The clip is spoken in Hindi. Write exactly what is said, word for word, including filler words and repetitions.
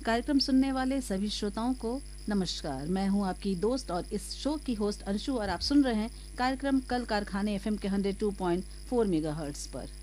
कार्यक्रम सुनने वाले सभी श्रोताओं को नमस्कार। मैं हूं आपकी दोस्त और इस शो की होस्ट अंशु और आप सुन रहे हैं कार्यक्रम कल कारखाने एफएम के one O two point four megahertz पर।